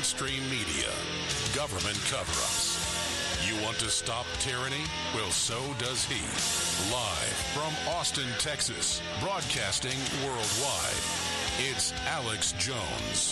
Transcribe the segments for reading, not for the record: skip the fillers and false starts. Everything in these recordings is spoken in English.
mainstream media, government cover-ups. You want to stop tyranny? Well, so does he. Live from Austin, Texas, broadcasting worldwide, it's Alex Jones.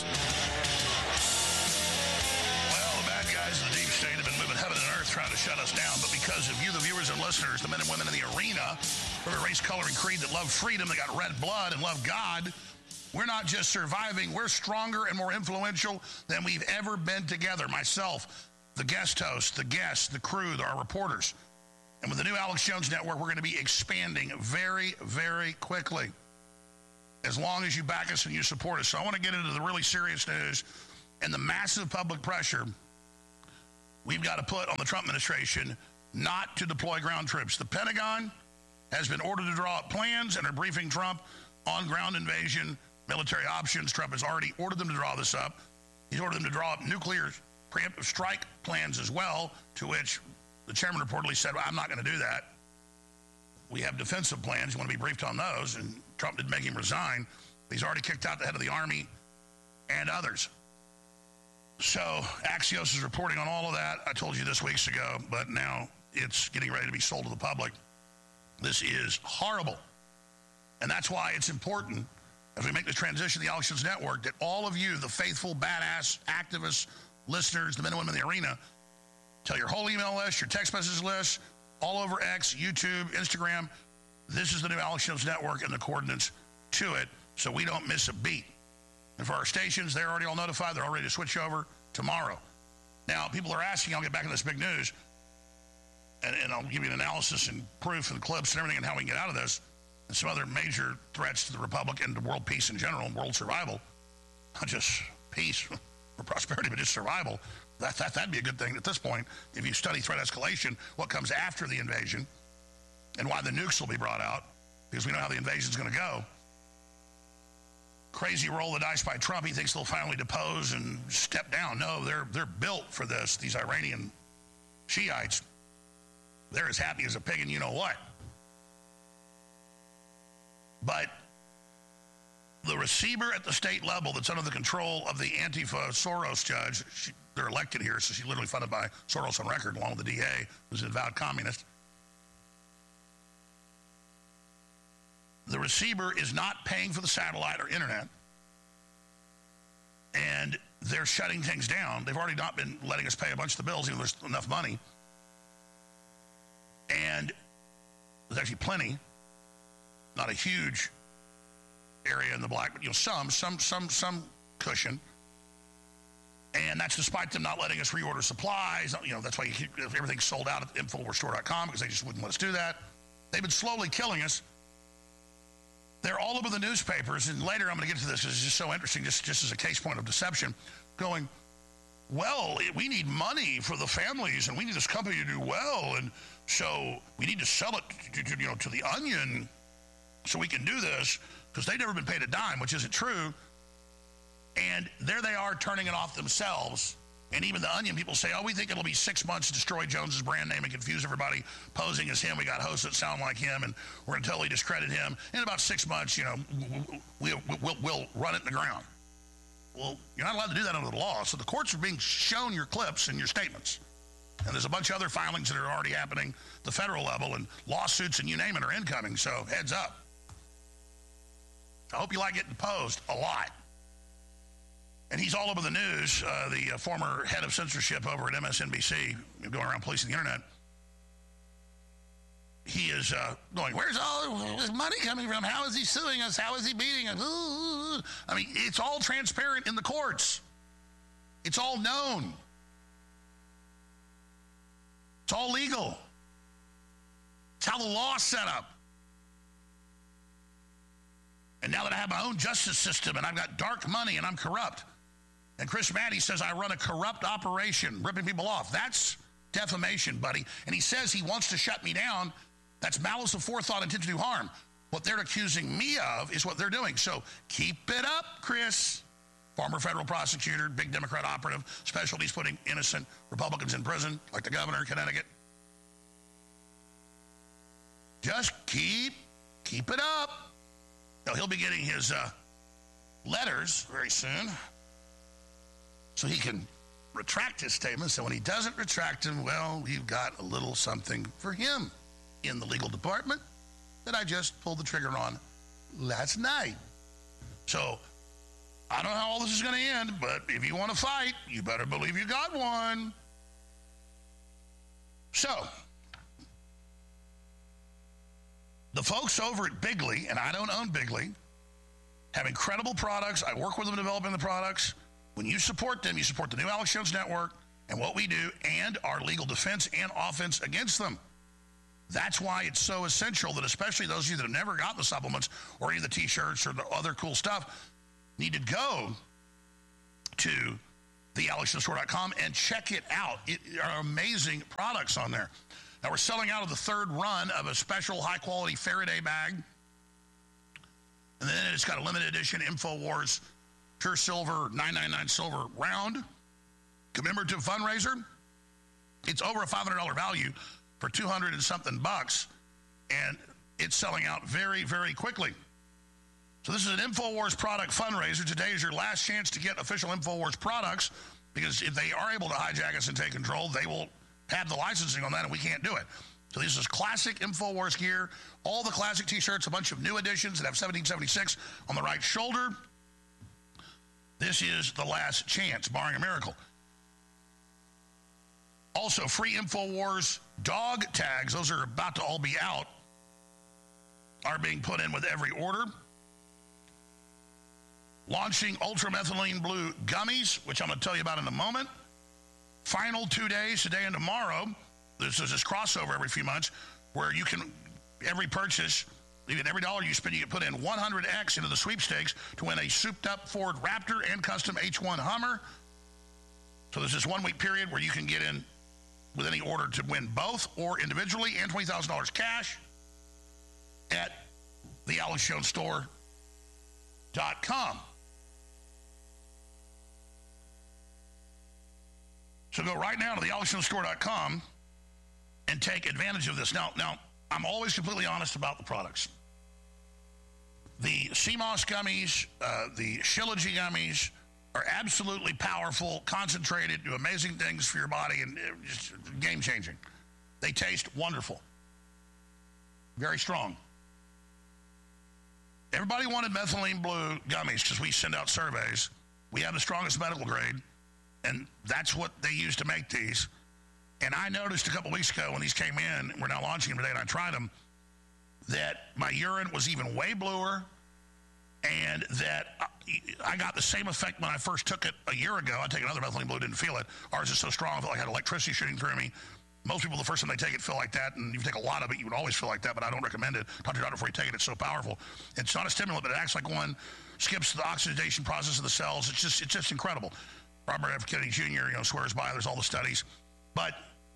Well, the bad guys in the deep state have been moving heaven and earth trying to shut us down, but because of you, the viewers and listeners, the men and women in the arena, for a race, color, and creed that love freedom, that got red blood and love God, we're not just surviving, we're stronger and more influential than we've ever been together. Myself, the guest host, the guests, the crew, our reporters. And with the new Alex Jones Network, we're going to be expanding very, very quickly, as long as you back us and you support us. So I want to get into the really serious news and the massive public pressure we've got to put on the Trump administration not to deploy ground troops. The Pentagon has been ordered to draw up plans and are briefing Trump on ground invasion, military options. Trump has already ordered them to draw this up. He's ordered them to draw up nuclear preemptive strike plans as well, to which the chairman reportedly said, well, I'm not going to do that. We have defensive plans. You want to be briefed on those. And Trump didn't make him resign. He's already kicked out the head of the Army and others. So Axios is reporting on all of that. I told you this weeks ago, but now it's getting ready to be sold to the public. This is horrible. And that's why it's important, as we make the transition to the Alex Jones Network, that all of you, the faithful, badass, activists, listeners, the men and women in the arena, tell your whole email list, your text message list, all over X, YouTube, Instagram, this is the new Alex Jones Network and the coordinates to it, so we don't miss a beat. And for our stations, they're already all notified. They're all ready to switch over tomorrow. Now, people are asking, I'll get back to this big news, and I'll give you an analysis and proof and clips and everything and how we can get out of this, and some other major threats to the Republic and to world peace in general and world survival. Not just peace or prosperity, but just survival. That'd be a good thing at this point. If you study threat escalation, what comes after the invasion, and why the nukes will be brought out, because we know how the invasion's going to go. Crazy roll of the dice by Trump. He thinks they'll finally depose and step down. No, they're built for this. These Iranian Shiites, they're as happy as a pig and you know what. But the receiver at the state level that's under the control of the Antifa Soros judge, they're elected here, so she's literally funded by Soros on record, along with the DA, who's an avowed communist. The receiver is not paying for the satellite or internet, and they're shutting things down. They've already not been letting us pay a bunch of the bills, even though there's enough money. And there's actually plenty, not a huge area in the black, but some cushion. And that's despite them not letting us reorder supplies. That's why everything's sold out at InfoWarsStore.com, because they just wouldn't let us do that. They've been slowly killing us. They're all over the newspapers, and later I'm going to get to this. It's just so interesting, just as a case point of deception, going, well, we need money for the families, and we need this company to do well, and so we need to sell it to the Onion so we can do this, because they've never been paid a dime, which isn't true. And there they are turning it off themselves. And even the Onion people say, oh, we think it'll be 6 months to destroy Jones's brand name and confuse everybody, posing as him. We got hosts that sound like him, and we're going to totally discredit him. In about 6 months, we'll run it in the ground. Well, you're not allowed to do that under the law. So the courts are being shown your clips and your statements. And there's a bunch of other filings that are already happening at the federal level, and lawsuits and you name it are incoming. So heads up. I hope you like getting posed a lot. And he's all over the news, the former head of censorship over at MSNBC, going around policing the internet. He is going, where's all this money coming from? How is he suing us? How is he beating us? I mean, it's all transparent in the courts. It's all known. It's all legal. It's how the law's set up. And now that I have my own justice system and I've got dark money and I'm corrupt, and Chris Matty says I run a corrupt operation, ripping people off, that's defamation, buddy. And he says he wants to shut me down. That's malice of forethought, intent to do harm. What they're accusing me of is what they're doing. So keep it up, Chris. Former federal prosecutor, big Democrat operative, specialties putting innocent Republicans in prison, like the governor of Connecticut. Just keep it up. Now, he'll be getting his letters very soon. so he can retract his statements. And when he doesn't retract them, well, we've got a little something for him in the legal department that I just pulled the trigger on last night. So I don't know how all this is going to end, but if you want to fight, you better believe you got one. So the folks over at Bigley, and I don't own Bigley, have incredible products. I work with them developing the products. When you support them, you support the new Alex Jones Network and what we do and our legal defense and offense against them. That's why it's so essential that especially those of you that have never gotten the supplements or any of the T-shirts or the other cool stuff need to go to thealexjonesstore.com and check it out. It are amazing products on there. Now, we're selling out of the third run of a special high-quality Faraday bag. And then it's got a limited edition InfoWars Pure Silver 999 Silver round commemorative fundraiser. It's over a $500 value for 200 and something bucks, and it's selling out very, very quickly. So this is an InfoWars product fundraiser. Today is your last chance to get official InfoWars products, because if they are able to hijack us and take control, they will have the licensing on that, and we can't do it. So this is classic InfoWars gear, all the classic T-shirts, a bunch of new editions that have 1776 on the right shoulder. This is the last chance, barring a miracle. Also, free InfoWars dog tags, those are about to all be out, are being put in with every order. Launching ultramethylene blue gummies, which I'm going to tell you about in a moment. Final 2 days, today and tomorrow. There's this crossover every few months where you can, every purchase, even every dollar you spend, you can put in 100X into the sweepstakes to win a souped-up Ford Raptor and custom H1 Hummer. So there's this 1 week period where you can get in with any order to win both or individually, and $20,000 cash at thealexjonesstore.com. So go right now to thealexjonesstore.com and take advantage of this. Now, I'm always completely honest about the products. The CMOS gummies, the Shilajit gummies are absolutely powerful, concentrated, do amazing things for your body, and just game-changing. They taste wonderful. Very strong. Everybody wanted methylene blue gummies because we send out surveys. We have the strongest medical grade, and that's what they use to make these. And I noticed a couple weeks ago when these came in, we're now launching them today, and I tried them, that my urine was even way bluer, and that I got the same effect when I first took it a year ago. I take another methylene blue, didn't feel it. Ours is so strong, I felt like I had electricity shooting through me. Most people, the first time they take it, feel like that, and if you take a lot of it, you would always feel like that, but I don't recommend it. Talk to your doctor before you take it. It's so powerful. It's not a stimulant, but it acts like one, skips the oxidation process of the cells. It's just incredible. Robert F. Kennedy Jr., swears by it. There's all the studies. But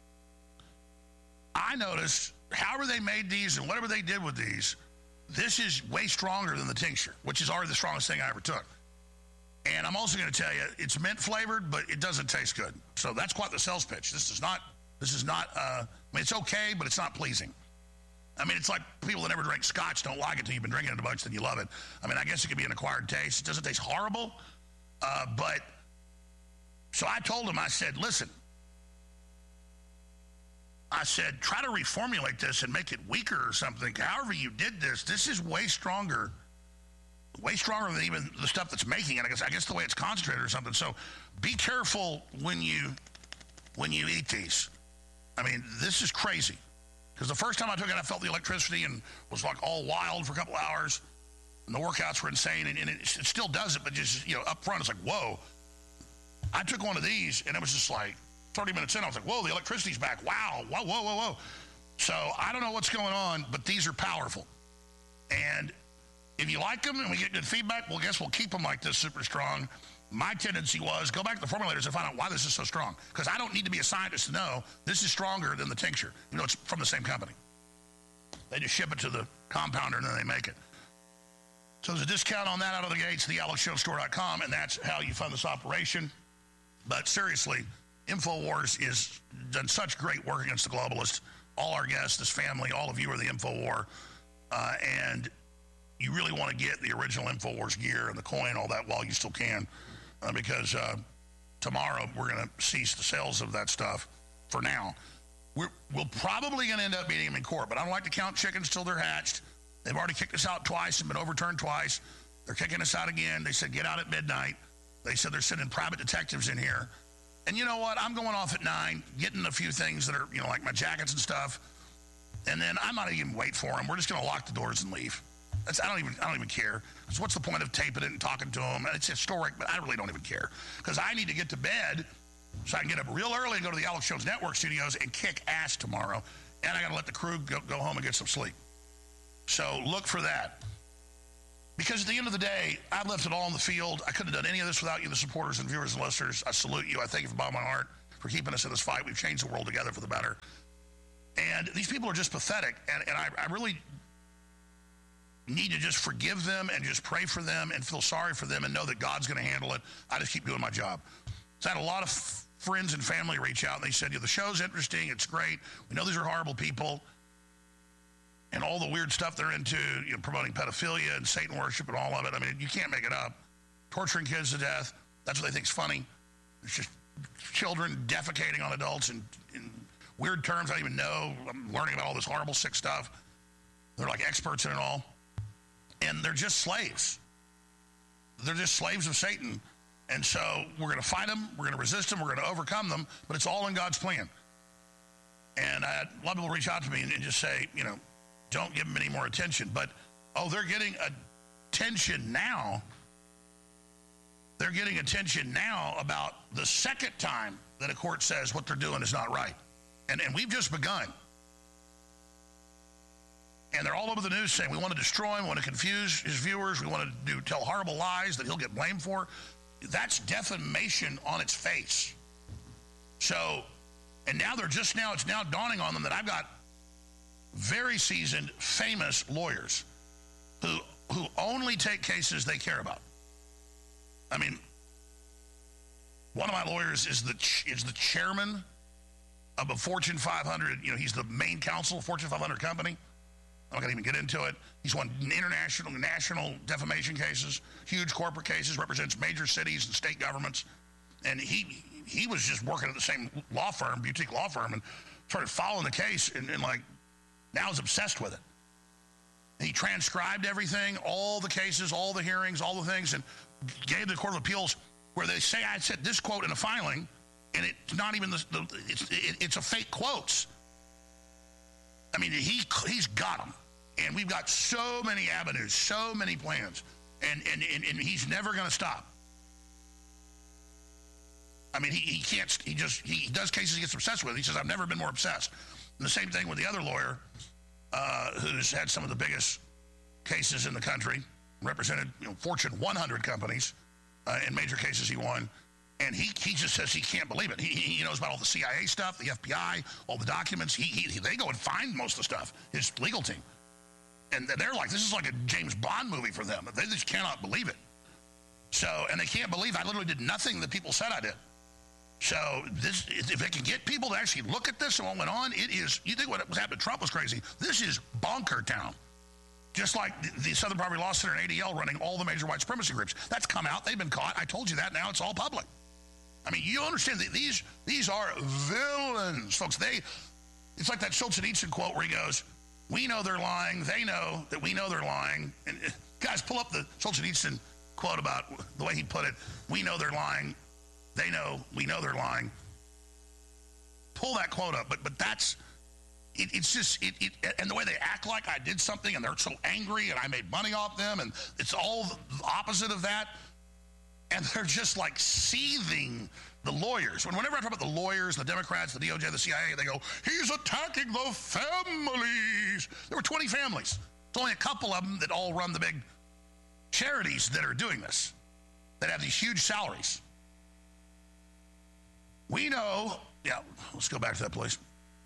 I noticed, however they made these and whatever they did with these, this is way stronger than the tincture, which is already the strongest thing I ever took. And I'm also going to tell you, it's mint flavored, but it doesn't taste good. So that's quite the sales pitch. This is not, I mean, it's okay, but it's not pleasing. I mean, it's like people that never drink scotch don't like it until you've been drinking it a bunch, then you love it. I mean, I guess it could be an acquired taste. It doesn't taste horrible, but so I told him, I said, listen, I said, try to reformulate this and make it weaker or something. However you did this, this is way stronger than even the stuff that's making it. I guess the way it's concentrated or something. So be careful when you eat these. I mean, this is crazy. Because the first time I took it, I felt the electricity and was like all wild for a couple hours. And the workouts were insane. And it still does it, but just, up front, it's like, whoa. I took one of these, and it was just like 30 minutes in, I was like, whoa, the electricity's back. Wow, whoa. So I don't know what's going on, but these are powerful. And if you like them and we get good feedback, well, guess we'll keep them like this, super strong. My tendency was go back to the formulators and find out why this is so strong. Because I don't need to be a scientist to know this is stronger than the tincture. It's from the same company. They just ship it to the compounder and then they make it. So there's a discount on that out of the gates, thealexjonesstore.com, and that's how you fund this operation. But seriously, InfoWars has done such great work against the globalists. All our guests, this family, all of you are the InfoWar. And you really want to get the original InfoWars gear and the coin, all that, while you still can. Because tomorrow we're going to cease the sales of that stuff for now. We'll probably going to end up beating them in court, but I don't like to count chickens till they're hatched. They've already kicked us out twice and been overturned twice. They're kicking us out again. They said, get out at midnight. They said they're sending private detectives in here. And you know what? I'm going off at 9, getting a few things that are, like my jackets and stuff. And then I'm not even wait for them. We're just going to lock the doors and leave. I don't even care. Because what's the point of taping it and talking to them? It's historic, but I really don't even care. Because I need to get to bed so I can get up real early and go to the Alex Jones Network studios and kick ass tomorrow. And I got to let the crew go home and get some sleep. So look for that. Because at the end of the day, I've left it all on the field. I couldn't have done any of this without you, the supporters and viewers and listeners. I salute you. I thank you from the bottom of my heart for keeping us in this fight. We've changed the world together for the better. And these people are just pathetic. And I really need to just forgive them and just pray for them and feel sorry for them and know that God's going to handle it. I just keep doing my job. So I had a lot of friends and family reach out, and they said, the show's interesting. It's great. We know these are horrible people. And all the weird stuff they're into, promoting pedophilia and Satan worship and all of it. I mean, you can't make it up. Torturing kids to death. That's what they think's funny. It's just children defecating on adults in weird terms I don't even know. I'm learning about all this horrible, sick stuff. They're like experts in it all. And they're just slaves. They're just slaves of Satan. And so we're going to fight them. We're going to resist them. We're going to overcome them. But it's all in God's plan. And I had a lot of people reach out to me and just say, don't give them any more attention. But, they're getting attention now. They're getting attention now about the second time that a court says what they're doing is not right. And we've just begun. And they're all over the news saying we want to destroy him, we want to confuse his viewers, we want to tell horrible lies that he'll get blamed for. That's defamation on its face. So, and now it's now dawning on them that I've got very seasoned, famous lawyers who only take cases they care about. I mean, one of my lawyers is the chairman of a Fortune 500. He's the main counsel of a Fortune 500 company. I'm not going to even get into it. He's won international, national defamation cases, huge corporate cases, represents major cities and state governments. And he was just working at the same law firm, boutique law firm, and started following the case and now is obsessed with it. And he transcribed everything, all the cases, all the hearings, all the things, and gave the Court of Appeals where they say I said this quote in a filing, and it's not even it's a fake quotes. I mean, he's got them. And we've got so many avenues, so many plans, and he's never going to stop. I mean, he can't, he does cases he gets obsessed with. He says, I've never been more obsessed. And the same thing with the other lawyer who's had some of the biggest cases in the country, represented Fortune 100 companies in major cases he won. And he just says he can't believe it. He knows about all the CIA stuff, the FBI, all the documents. They go and find most of the stuff, his legal team. And they're like, this is like a James Bond movie for them. They just cannot believe it. So, and they can't believe I literally did nothing that people said I did. So if they can get people to actually look at this and what went on, it is, you think what was happening to Trump was crazy. This is bonker town. Just like the Southern Poverty Law Center and ADL running all the major white supremacy groups. That's come out. They've been caught. I told you that. Now it's all public. I mean, you understand that these are villains, folks. It's like that Solzhenitsyn quote where he goes, we know they're lying. They know that we know they're lying. And guys, pull up the Solzhenitsyn quote about the way he put it. We know they're lying. They know, we know they're lying. Pull that quote up. But that's, it's just, and the way they act like I did something and they're so angry and I made money off them and it's all the opposite of that. And they're just like seething, the lawyers. Whenever I talk about the lawyers, the Democrats, the DOJ, the CIA, they go, he's attacking the families. There were 20 families. It's only a couple of them that all run the big charities that are doing this, that have these huge salaries. We know, let's go back to that, please.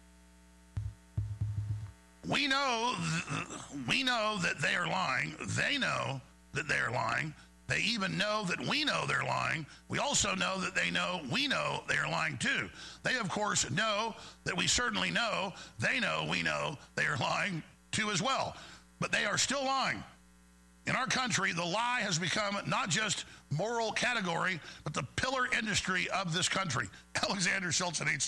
We know that they are lying. They know that they are lying. They even know that we know they're lying. We also know that they know we know they are lying too. They, of course, know that we certainly know they know we know they are lying too as well. But they are still lying. In our country, the lie has become not just moral category, but the pillar industry of this country. Alexander Solzhenitsyn.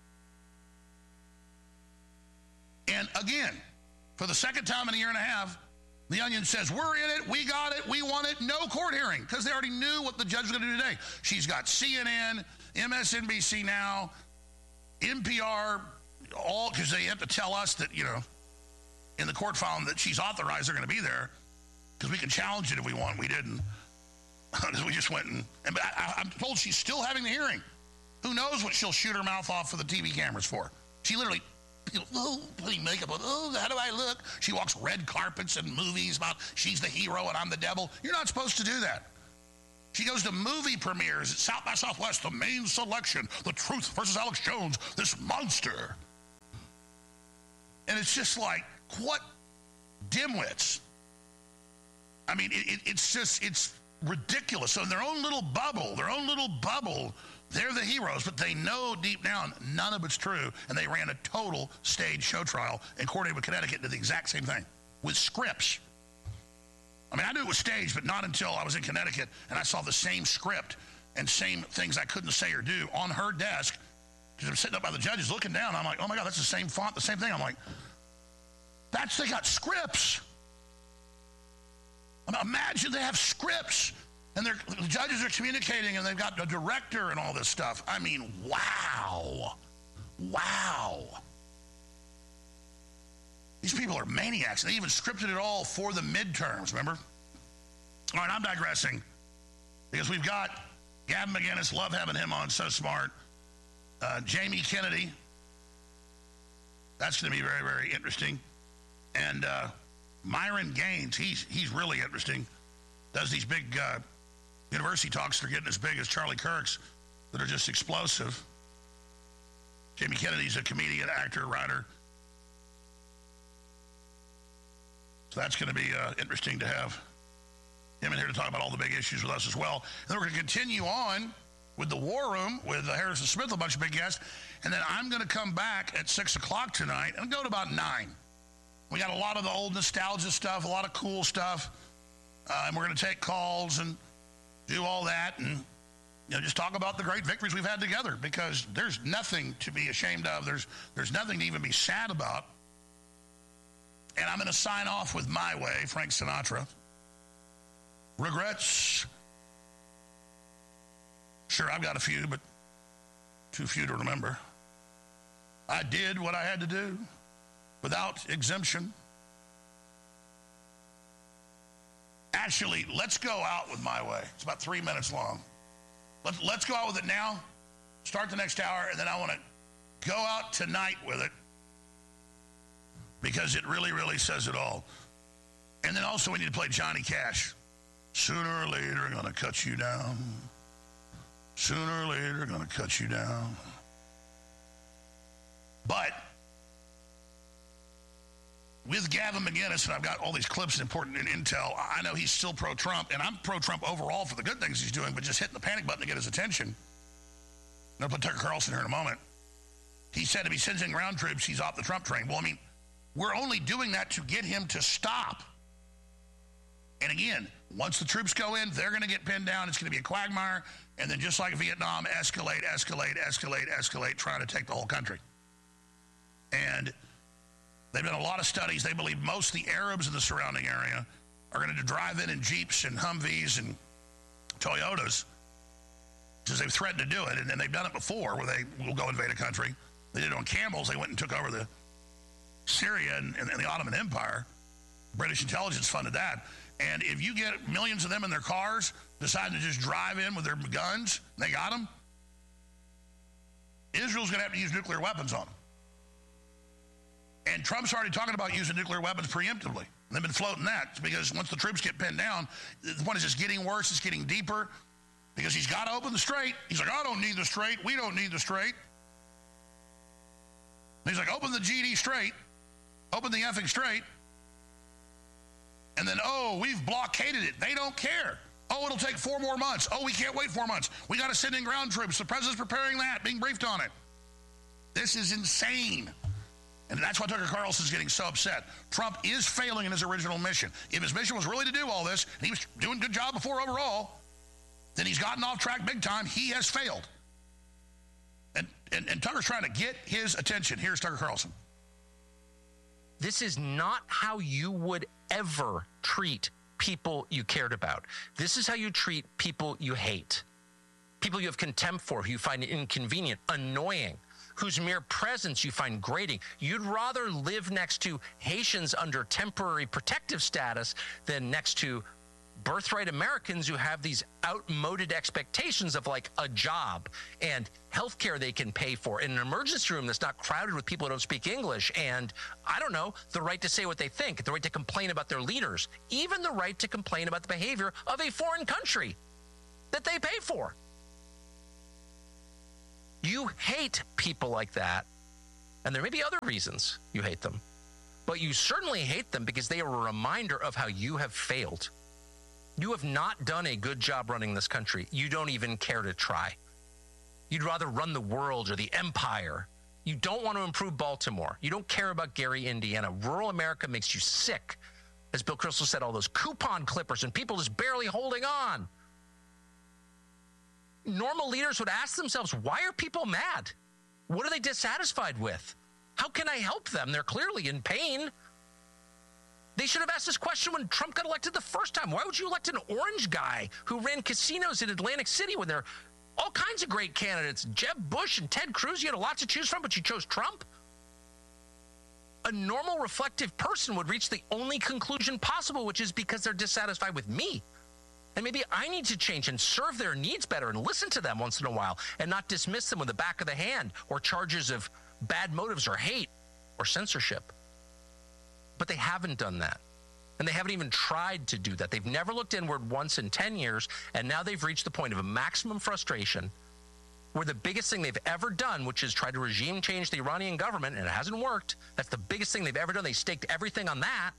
And again, for the second time in a year and a half, the Onion says, we're in it, we got it, we want it, no court hearing, because they already knew what the judge was going to do today. She's got CNN, MSNBC now, NPR, all, because they have to tell us that, you know, in the court file that she's authorized, they're going to be there, because we can challenge it if we want. We didn't. Because we just went but I'm told she's still having the hearing. Who knows what she'll shoot her mouth off for the TV cameras for? She literally, putting makeup on, how do I look? She walks red carpets and movies about she's the hero and I'm the devil. You're not supposed to do that. She goes to movie premieres at South by Southwest, the main selection, The Truth versus Alex Jones, this monster. And it's just like, what dimwits. I mean, it's ridiculous. So in their own little bubble, they're the heroes, but they know deep down none of it's true, and they ran a total stage show trial and coordinated with Connecticut did the exact same thing with scripts. I mean, I knew it was staged, but not until I was in Connecticut and I saw the same script and same things I couldn't say or do on her desk, because I'm sitting up by the judges looking down. I'm like, oh my God, that's the same font, the same thing. I'm like, they got scripts. I mean, imagine they have scripts. And the judges are communicating, and they've got a director and all this stuff. I mean, wow. Wow. These people are maniacs. They even scripted it all for the midterms, remember? All right, I'm digressing. Because we've got Gavin McInnes, love having him on, so smart. Jamie Kennedy. That's going to be very, very interesting. And Myron Gaines, he's really interesting. Does these big university talks that are getting as big as Charlie Kirk's that are just explosive. Jamie Kennedy's a comedian, actor, writer. So that's going to be interesting to have him in here to talk about all the big issues with us as well. And then we're going to continue on with the War Room with Harrison Smith, a bunch of big guests. And then I'm going to come back at 6 o'clock tonight and go to about 9. We got a lot of the old nostalgia stuff, a lot of cool stuff. And we're going to take calls and do all that and just talk about the great victories we've had together, because there's nothing to be ashamed of. There's nothing to even be sad about. And I'm going to sign off with My Way, Frank Sinatra. Regrets? Sure, I've got a few, but too few to remember. I did what I had to do without exemption. Actually, let's go out with My Way. It's about 3 minutes long. Let's go out with it now, start the next hour, and then I want to go out tonight with it, because it really, really says it all. And then also we need to play Johnny Cash. Sooner or later, I'm going to cut you down. Sooner or later, I'm going to cut you down. But with Gavin McInnes, and I've got all these clips and important intel, I know he's still pro-Trump, and I'm pro-Trump overall for the good things he's doing, but just hitting the panic button to get his attention. I'm going to put Tucker Carlson here in a moment. He said if he sends in ground troops, he's off the Trump train. Well, I mean, we're only doing that to get him to stop. And again, once the troops go in, they're going to get pinned down. It's going to be a quagmire. And then just like Vietnam, escalate, trying to take the whole country. And they've done a lot of studies. They believe most of the Arabs in the surrounding area are going to drive in Jeeps and Humvees and Toyotas, because they've threatened to do it. And then they've done it before, where they will go invade a country. They did it on camels. They went and took over Syria and the Ottoman Empire. British intelligence funded that. And if you get millions of them in their cars, deciding to just drive in with their guns, they got them, Israel's going to have to use nuclear weapons on them. And Trump's already talking about using nuclear weapons preemptively. They've been floating that, because once the troops get pinned down, the point is it's getting worse, it's getting deeper, because he's got to open the strait. He's like, I don't need the strait. We don't need the strait. And he's like, open the GD strait. Open the effing strait. And then, oh, we've blockaded it. They don't care. Oh, it'll take 4 more months. Oh, we can't wait 4 months. We got to send in ground troops. The president's preparing that, being briefed on it. This is insane. And that's why Tucker Carlson's getting so upset. Trump is failing in his original mission. If his mission was really to do all this, and he was doing a good job before overall, then he's gotten off track big time. He has failed. And Tucker's trying to get his attention. Here's Tucker Carlson. This is not how you would ever treat people you cared about. This is how you treat people you hate. People you have contempt for, who you find inconvenient, annoying, whose mere presence you find grating. You'd rather live next to Haitians under temporary protective status than next to birthright Americans who have these outmoded expectations of like a job and health care they can pay for in an emergency room that's not crowded with people who don't speak English, and I don't know, the right to say what they think, the right to complain about their leaders, even the right to complain about the behavior of a foreign country that they pay for. You hate people like that, and there may be other reasons you hate them, but you certainly hate them because they are a reminder of how you have failed. You have not done a good job running this country. You don't even care to try. You'd rather run the world or the empire. You don't want to improve Baltimore. You don't care about Gary, Indiana. Rural America makes you sick. As Bill Kristol said, all those coupon clippers and people just barely holding on. Normal leaders would ask themselves, why are people mad? What are they dissatisfied with? How can I help them? They're clearly in pain. They should have asked this question when Trump got elected the first time. Why would you elect an orange guy who ran casinos in Atlantic City when there are all kinds of great candidates? Jeb Bush and Ted Cruz, you had a lot to choose from, but you chose Trump? A normal, reflective person would reach the only conclusion possible, which is because they're dissatisfied with me. And maybe I need to change and serve their needs better and listen to them once in a while and not dismiss them with the back of the hand or charges of bad motives or hate or censorship. But they haven't done that. And they haven't even tried to do that. They've never looked inward once in 10 years, and now they've reached the point of a maximum frustration where the biggest thing they've ever done, which is try to regime change the Iranian government, and it hasn't worked. That's the biggest thing they've ever done. They staked everything on that.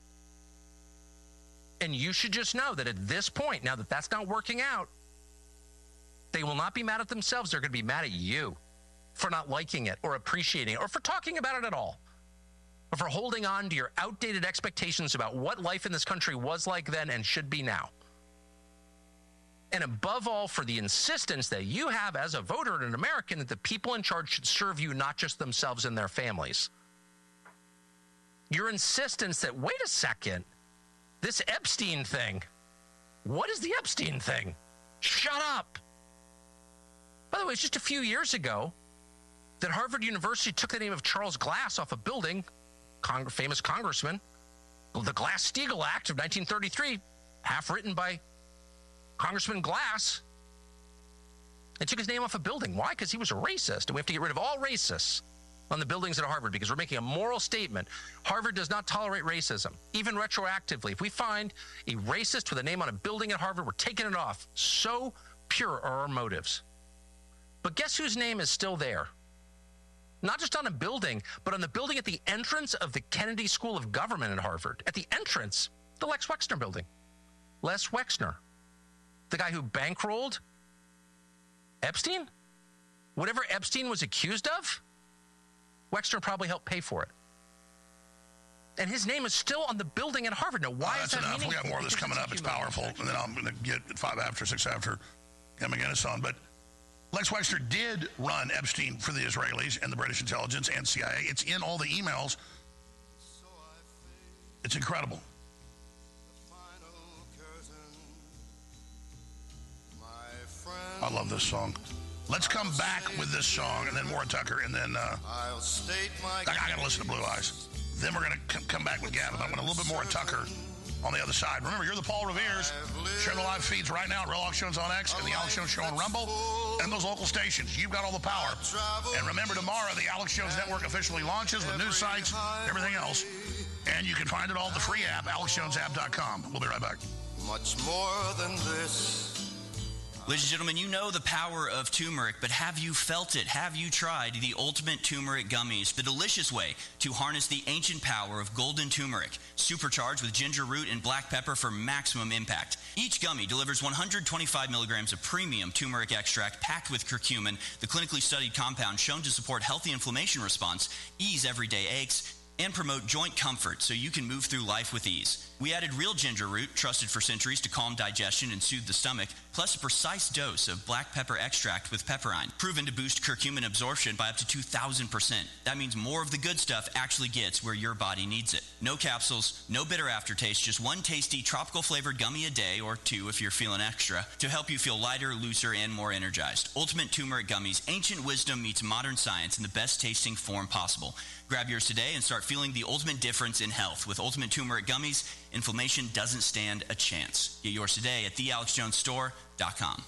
And you should just know that at this point, now that that's not working out, they will not be mad at themselves. They're going to be mad at you for not liking it or appreciating it or for talking about it at all, or for holding on to your outdated expectations about what life in this country was like then and should be now. And above all, for the insistence that you have as a voter and an American that the people in charge should serve you, not just themselves and their families. Your insistence that, wait a second, this Epstein thing, what is the Epstein thing? Shut up. By the way, it's just a few years ago that Harvard University took the name of Charles Glass off a building, famous congressman, the Glass-Steagall Act of 1933, half written by Congressman Glass, and took his name off a building. Why? Because he was a racist, and we have to get rid of all racists on the buildings at Harvard because we're making a moral statement. Harvard does not tolerate racism, even retroactively. If we find a racist with a name on a building at Harvard, we're taking it off. So pure are our motives. But guess whose name is still there? Not just on a building, but on the building at the entrance of the Kennedy School of Government at Harvard. At the entrance, the Lex Wexner building. Les Wexner, the guy who bankrolled Epstein? Whatever Epstein was accused of, Wexner probably helped pay for it. And his name is still on the building at Harvard. Now, why is that enough. meaningful? We got more of this coming up. It's powerful. And then I'm going to get 5 after, 6 after, Ken McGinnis on. But Lex Wexner did run Epstein for the Israelis and the British intelligence and CIA. It's in all the emails. It's incredible. I love this song. Let's come back with this song and then more Tucker, and then I got to listen to Blue Eyes. Then we're going to come back with Gavin. I'm going to a little bit more Tucker on the other side. Remember, you're the Paul Revere's. Share the live feeds right now at Real Alex Jones on X and the Alex Jones Show on Rumble and those local stations. You've got all the power. And remember, tomorrow the Alex Jones Network officially launches with news sites, everything else. And you can find it all at the free app, AlexJonesApp.com. We'll be right back. Much more than this. Ladies and gentlemen, you know the power of turmeric, but have you felt it? Have you tried the Ultimate Turmeric Gummies, the delicious way to harness the ancient power of golden turmeric, supercharged with ginger root and black pepper for maximum impact? Each gummy delivers 125 milligrams of premium turmeric extract packed with curcumin, the clinically studied compound shown to support healthy inflammation response, ease everyday aches, and promote joint comfort so you can move through life with ease. We added real ginger root, trusted for centuries to calm digestion and soothe the stomach, plus a precise dose of black pepper extract with pepperine, proven to boost curcumin absorption by up to 2,000%. That means more of the good stuff actually gets where your body needs it. No capsules, no bitter aftertaste, just one tasty tropical flavored gummy a day, or two if you're feeling extra, to help you feel lighter, looser, and more energized. Ultimate Turmeric Gummies, ancient wisdom meets modern science in the best tasting form possible. Grab yours today and start feeling the ultimate difference in health. With Ultimate Turmeric Gummies, inflammation doesn't stand a chance. Get yours today at thealexjonesstore.com.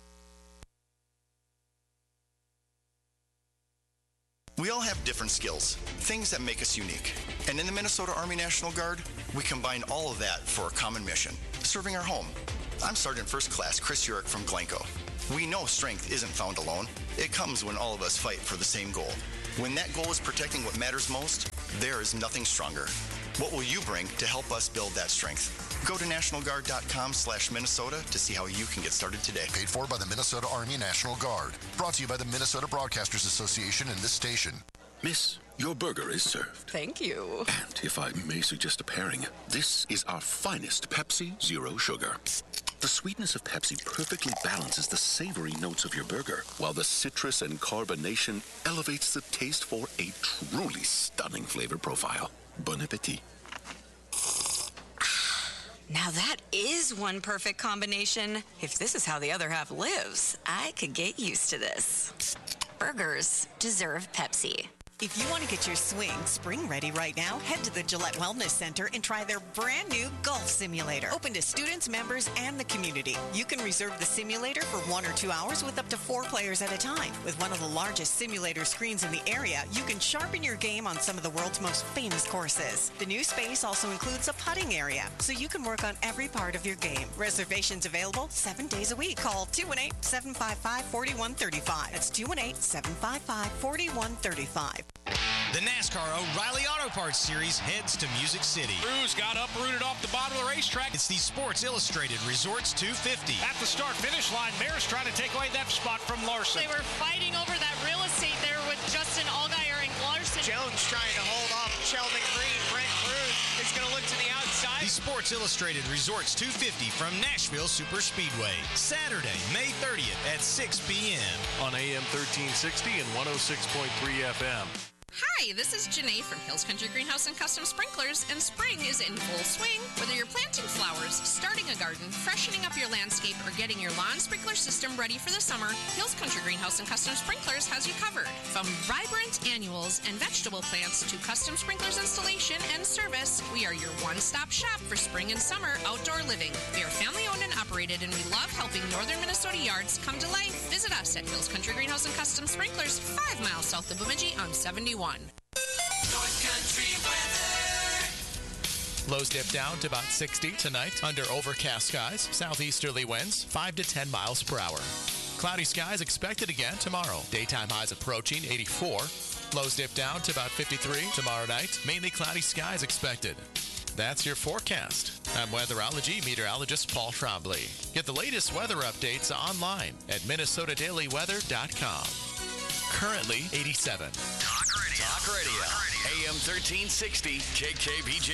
We all have different skills, things that make us unique. And in the Minnesota Army National Guard, we combine all of that for a common mission, serving our home. I'm Sergeant First Class Chris Urick from Glencoe. We know strength isn't found alone. It comes when all of us fight for the same goal. When that goal is protecting what matters most, there is nothing stronger. What will you bring to help us build that strength? Go to nationalguard.com/Minnesota to see how you can get started today. Paid for by the Minnesota Army National Guard. Brought to you by the Minnesota Broadcasters Association and this station. Miss, your burger is served. Thank you. And if I may suggest a pairing, this is our finest Pepsi Zero Sugar. The sweetness of Pepsi perfectly balances the savory notes of your burger, while the citrus and carbonation elevates the taste for a truly stunning flavor profile. Bon appetit. Now that is one perfect combination. If this is how the other half lives, I could get used to this. Burgers deserve Pepsi. If you want to get your swing spring ready right now, head to the Gillette Wellness Center and try their brand new golf simulator. Open to students, members, and the community. You can reserve the simulator for 1 or 2 hours with up to 4 players at a time. With one of the largest simulator screens in the area, you can sharpen your game on some of the world's most famous courses. The new space also includes a putting area, so you can work on every part of your game. Reservations available 7 days a week. Call 218-755-4135. That's 218-755-4135. The NASCAR O'Reilly Auto Parts Series heads to Music City. Cruz got uprooted off the bottom of the racetrack. It's the Sports Illustrated Resorts 250. At the start-finish line, Maris trying to take away that spot from Larson. They were fighting over that real estate there with Justin Allgaier and Larson. Jones trying to hold off Sheldon Green. Brent Cruz is going to look to the outside. The Sports Illustrated Resorts 250 from Nashville Superspeedway. Saturday, May 30th at 6 p.m. on AM 1360 and 106.3 FM. Hi, this is Janae from Hills Country Greenhouse and Custom Sprinklers, and spring is in full swing. Whether you're planting flowers, starting a garden, freshening up your landscape, or getting your lawn sprinkler system ready for the summer, Hills Country Greenhouse and Custom Sprinklers has you covered. From vibrant annuals and vegetable plants to custom sprinklers installation and service, we are your one-stop shop for spring and summer outdoor living. We are family-owned and operated, and we love helping northern Minnesota yards come to life. Visit us at Hills Country Greenhouse and Custom Sprinklers, 5 miles south of Bemidji on 71. North Country weather. Lows dip down to about 60 tonight under overcast skies. Southeasterly winds 5 to 10 miles per hour. Cloudy skies expected again tomorrow. Daytime highs approaching 84. Lows dip down to about 53 tomorrow night. Mainly cloudy skies expected. That's your forecast. I'm weatherology meteorologist Paul Trombley. Get the latest weather updates online at minnesotadailyweather.com. Currently 87. Talk Radio. AM 1360 KKBJ.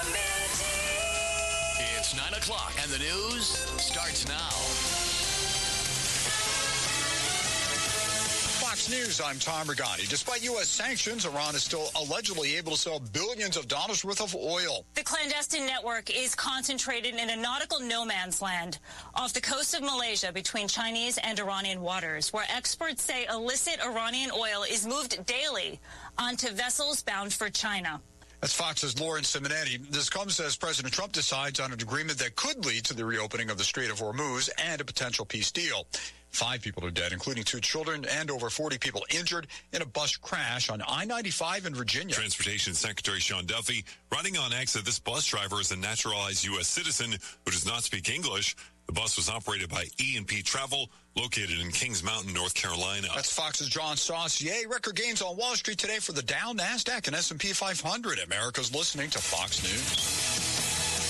It's 9 o'clock and the news starts now. Fox News, I'm Tom Regani. Despite U.S. sanctions, Iran is still allegedly able to sell billions of dollars worth of oil. The clandestine network is concentrated in a nautical no man's land off the coast of Malaysia between Chinese and Iranian waters, where experts say illicit Iranian oil is moved daily onto vessels bound for China. That's Fox's Lauren Simonetti. This comes as President Trump decides on an agreement that could lead to the reopening of the Strait of Hormuz and a potential peace deal. 5 people are dead, including 2 children, and over 40 people injured in a bus crash on I-95 in Virginia. Transportation Secretary Sean Duffy writing on X that this bus driver is a naturalized U.S. citizen who does not speak English. The bus was operated by E&P Travel, located in Kings Mountain, North Carolina. That's Fox's John Saucier. Record gains on Wall Street today for the Dow, NASDAQ, and S&P 500. America's listening to Fox News.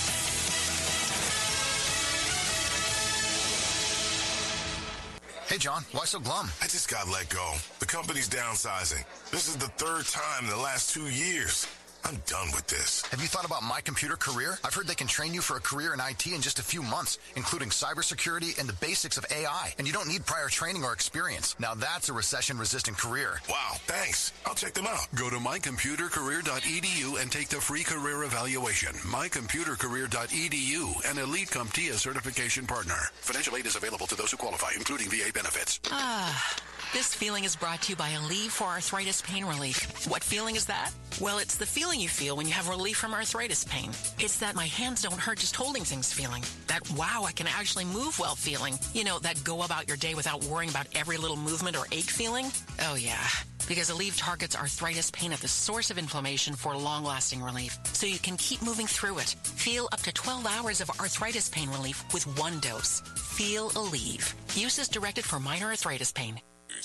Hey, John, why so glum? I just got let go. The company's downsizing. This is the 3rd time in the last 2 years. I'm done with this. Have you thought about My Computer Career? I've heard they can train you for a career in IT in just a few months, including cybersecurity and the basics of AI. And you don't need prior training or experience. Now that's a recession-resistant career. Wow, thanks. I'll check them out. Go to mycomputercareer.edu and take the free career evaluation. Mycomputercareer.edu, an Elite CompTIA certification partner. Financial aid is available to those who qualify, including VA benefits. This feeling is brought to you by Aleve for arthritis pain relief. What feeling is that? Well, it's the feeling you feel when you have relief from arthritis pain. It's that my hands don't hurt just holding things feeling. That, wow, I can actually move well feeling. You know, that go about your day without worrying about every little movement or ache feeling. Oh, yeah. Because Aleve targets arthritis pain at the source of inflammation for long-lasting relief, so you can keep moving through it. Feel up to 12 hours of arthritis pain relief with one dose. Feel Aleve. Use is directed for minor arthritis pain.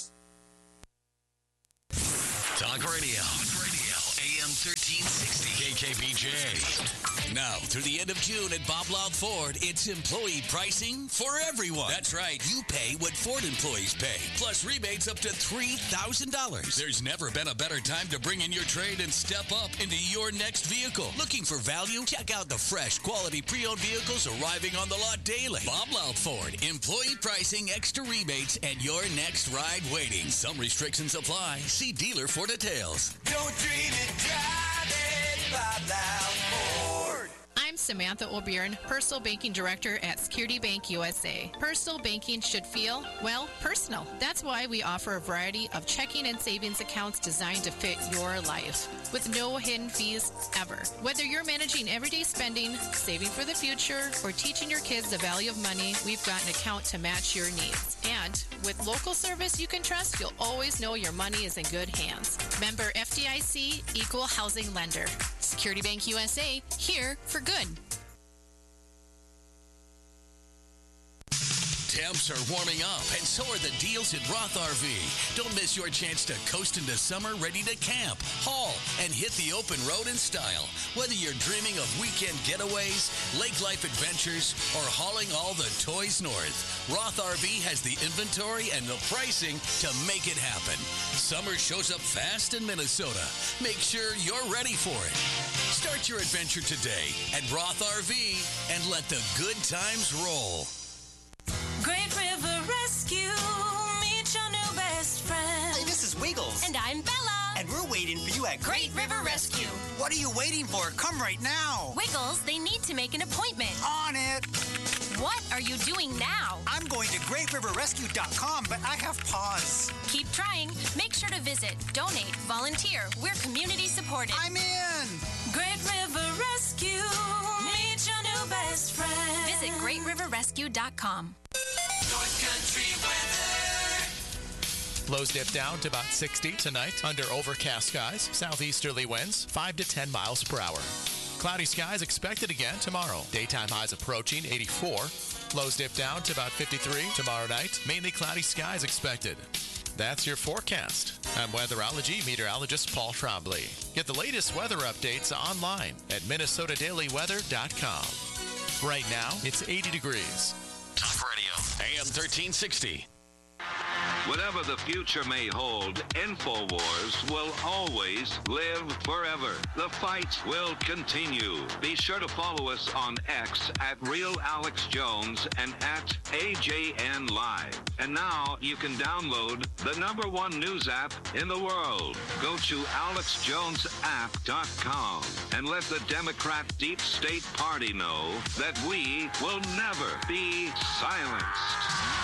Talk Radio. AM 1360. KKBJ. Now, through the end of June at Bob Loud Ford, it's employee pricing for everyone. That's right. You pay what Ford employees pay, plus rebates up to $3,000. There's never been a better time to bring in your trade and step up into your next vehicle. Looking for value? Check out the fresh, quality pre-owned vehicles arriving on the lot daily. Bob Loud Ford. Employee pricing, extra rebates, and your next ride waiting. Some restrictions apply. See dealer for details. Don't dream it, drive it, Bob Loud Ford. I'm Samantha O'Byrne, Personal Banking Director at Security Bank USA. Personal banking should feel, well, personal. That's why we offer a variety of checking and savings accounts designed to fit your life, with no hidden fees ever. Whether you're managing everyday spending, saving for the future, or teaching your kids the value of money, we've got an account to match your needs. And with local service you can trust, you'll always know your money is in good hands. Member FDIC, Equal Housing Lender. Security Bank USA, here for good. Temps are warming up, and so are the deals at Roth RV. Don't miss your chance to coast into summer ready to camp, haul, and hit the open road in style. Whether you're dreaming of weekend getaways, lake life adventures, or hauling all the toys north, Roth RV has the inventory and the pricing to make it happen. Summer shows up fast in Minnesota. Make sure you're ready for it. Start your adventure today at Roth RV and let the good times roll. Great River Rescue, meet your new best friend. Hey, this is Wiggles. And I'm Bella. And we're waiting for you at Great River Rescue. What are you waiting for? Come right now. Wiggles, they need to make an appointment. On it. What are you doing now? I'm going to GreatRiverRescue.com, but I have pause. Keep trying. Make sure to visit, donate, volunteer. We're community supported. I'm in. Great River Rescue, meet your new best friend. Visit GreatRiverRescue.com. North Country weather. Lows dip down to about 60 tonight under overcast skies. Southeasterly winds 5 to 10 miles per hour. Cloudy skies expected again tomorrow. Daytime highs approaching 84. Lows dip down to about 53 tomorrow night. Mainly cloudy skies expected. That's your forecast. I'm weatherology meteorologist Paul Trombley. Get the latest weather updates online at MinnesotaDailyWeather.com. Right now, it's 80 degrees. Talk Radio. AM 1360. Whatever the future may hold, InfoWars will always live forever. The fight will continue. Be sure to follow us on X at RealAlexJones and at AJN Live. And now you can download the #1 news app in the world. Go to AlexJonesApp.com and let the Democrat Deep State Party know that we will never be silenced.